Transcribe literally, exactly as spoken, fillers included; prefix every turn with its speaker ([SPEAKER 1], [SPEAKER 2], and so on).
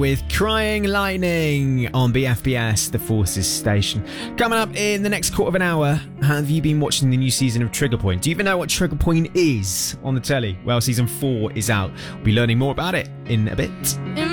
[SPEAKER 1] with Crying Lightning on B F B S, the Forces station. Coming up in the next quarter of an hour, have you been watching the new season of Trigger Point? Do you even know what Trigger Point is on the telly? Well, season four is out. We'll be learning more about it in a bit.